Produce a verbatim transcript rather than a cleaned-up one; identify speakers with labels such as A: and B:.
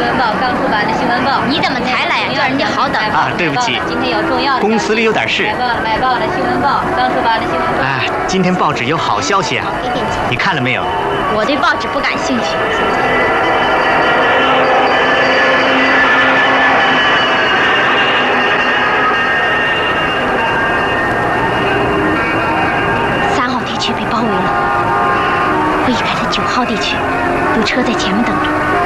A: 闻报刚出版的新闻报。你怎么才来呀？叫人家好等
B: 啊！对不起，
A: 今天有重要的
B: 公司里有点事。
A: 买报了，买报了新闻报刚出版的新闻报。
B: 哎，今天报纸有好消息啊！你看了没有？
A: 我对报纸不感兴趣。三号地区被包围了，我已开在九号地区，有车在前面等着。